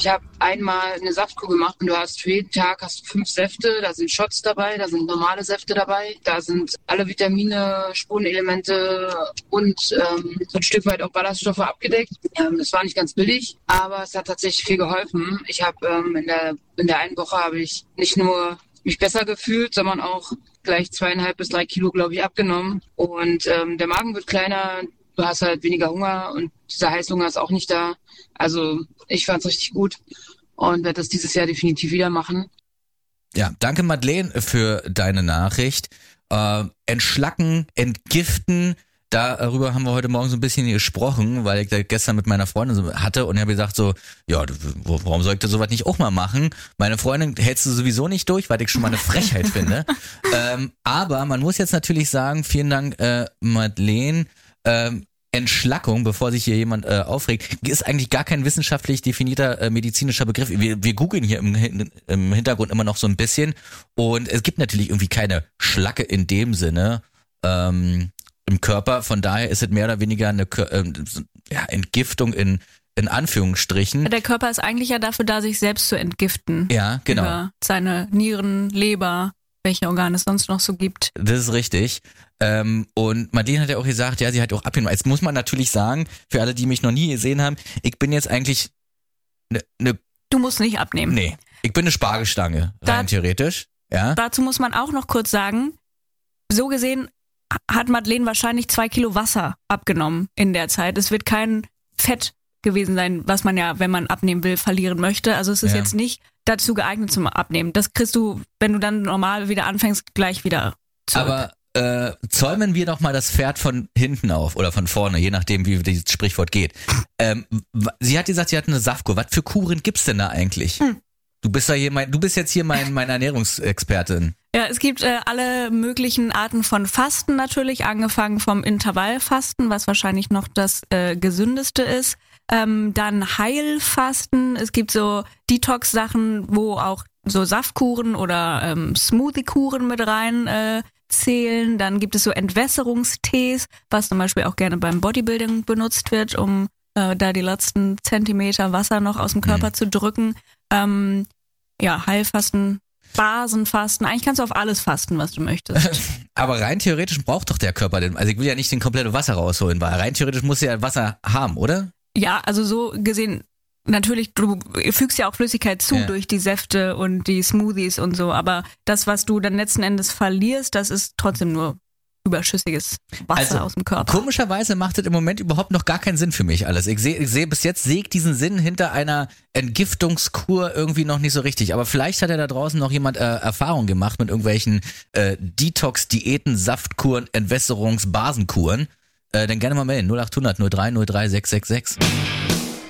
Ich habe einmal eine Saftkur gemacht und du hast für jeden Tag 5 Säfte, da sind Shots dabei, da sind normale Säfte dabei, da sind alle Vitamine, Spurenelemente und so ein Stück weit auch Ballaststoffe abgedeckt. Das war nicht ganz billig, aber es hat tatsächlich viel geholfen. Ich habe in der einen Woche habe ich nicht nur mich besser gefühlt, sondern auch gleich 2,5 bis 3 Kilo, glaube ich, abgenommen. Und der Magen wird kleiner, du hast halt weniger Hunger und dieser Heißhunger ist auch nicht da. Also ich fand es richtig gut und werde das dieses Jahr definitiv wieder machen. Ja, danke Madeleine für deine Nachricht. Entschlacken, entgiften, darüber haben wir heute Morgen so ein bisschen gesprochen, weil ich da gestern mit meiner Freundin so hatte und ich habe gesagt so, ja, warum soll ich das sowas nicht auch mal machen? Meine Freundin hältst du sowieso nicht durch, weil ich schon mal eine Frechheit finde. Aber man muss jetzt natürlich sagen, vielen Dank Madeleine, Entschlackung, bevor sich hier jemand aufregt, ist eigentlich gar kein wissenschaftlich definierter medizinischer Begriff. Wir googeln hier im Hintergrund immer noch so ein bisschen und es gibt natürlich irgendwie keine Schlacke in dem Sinne im Körper. Von daher ist es mehr oder weniger eine Entgiftung in Anführungsstrichen. Der Körper ist eigentlich ja dafür da, sich selbst zu entgiften. Ja, genau. Über seine Nieren, Leber, welche Organe es sonst noch so gibt. Das ist richtig. Und Madeleine hat ja auch gesagt, ja, sie hat auch abgenommen. Jetzt muss man natürlich sagen, für alle, die mich noch nie gesehen haben, ich bin jetzt eigentlich Du musst nicht abnehmen. Nee, ich bin eine Spargelstange, rein theoretisch. Ja. Dazu muss man auch noch kurz sagen, so gesehen hat Madeleine wahrscheinlich 2 Kilo Wasser abgenommen in der Zeit. Es wird kein Fett gewesen sein, was man ja, wenn man abnehmen will, verlieren möchte. Also es ist jetzt nicht dazu geeignet zum Abnehmen. Das kriegst du, wenn du dann normal wieder anfängst, gleich wieder zurück. Aber zäumen wir doch mal das Pferd von hinten auf oder von vorne, je nachdem, wie dieses Sprichwort geht. Sie hat gesagt, sie hat eine Saftkur. Was für Kuren gibt's denn da eigentlich? Du bist jetzt hier meine Ernährungsexpertin. Ja, es gibt alle möglichen Arten von Fasten natürlich, angefangen vom Intervallfasten, was wahrscheinlich noch das gesündeste ist. Dann Heilfasten, es gibt so Detox-Sachen, wo auch so Saftkuren oder Smoothie-Kuren mit rein zählen. Dann gibt es so Entwässerungstees, was zum Beispiel auch gerne beim Bodybuilding benutzt wird, um da die letzten Zentimeter Wasser noch aus dem Körper zu drücken. Heilfasten, Basenfasten, eigentlich kannst du auf alles fasten, was du möchtest. Aber rein theoretisch braucht doch der Körper also ich will ja nicht den kompletten Wasser rausholen, weil rein theoretisch muss er ja Wasser haben, oder? Ja, also so gesehen, natürlich, du fügst ja auch Flüssigkeit zu durch die Säfte und die Smoothies und so, aber das, was du dann letzten Endes verlierst, das ist trotzdem nur überschüssiges Wasser aus dem Körper. Komischerweise macht das im Moment überhaupt noch gar keinen Sinn für mich alles. Ich sehe bis jetzt sehe ich diesen Sinn hinter einer Entgiftungskur irgendwie noch nicht so richtig. Aber vielleicht hat ja da draußen noch jemand Erfahrung gemacht mit irgendwelchen Detox-Diäten, Saftkuren, Entwässerungs-Basenkuren. Dann gerne mal melden. 0800 03 03 666.